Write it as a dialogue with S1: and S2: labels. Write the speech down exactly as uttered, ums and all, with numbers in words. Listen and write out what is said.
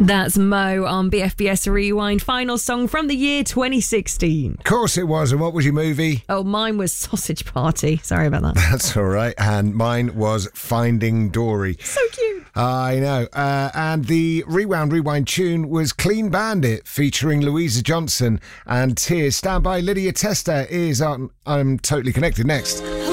S1: That's Mo on B F B S Rewind. Final song from the year twenty sixteen.
S2: Of course it was. And what was your movie?
S1: Oh, mine was Sausage Party. Sorry about that.
S2: That's all right. And mine was Finding Dory.
S1: So cute.
S2: I know. Uh, and the Rewound Rewind tune was Clean Bandit featuring Louisa Johnson and Tears. Stand by. Lydia Testa is on I'm Totally Connected next.